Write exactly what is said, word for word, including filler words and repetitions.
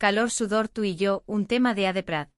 Calor, sudor, tú y yo, un tema de A de Prat.